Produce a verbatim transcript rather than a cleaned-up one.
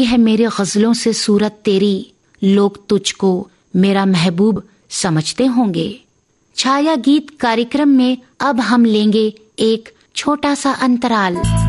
है मेरे गजलों से सूरत तेरी, लोग तुझको मेरा महबूब समझते होंगे। छाया गीत कार्यक्रम में अब हम लेंगे एक छोटा सा अंतराल।